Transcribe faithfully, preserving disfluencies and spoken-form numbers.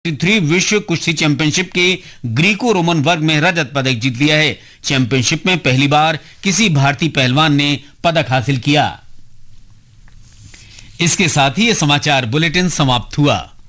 तिहत्तरवीं विश्व कुश्ती चैंपियनशिप के ग्रीको रोमन वर्ग में रजत पदक जीत लिया है। चैंपियनशिप में पहली बार किसी भारतीय पहलवान ने पदक हासिल किया। इसके साथ ही ये समाचार बुलेटिन समाप्त हुआ।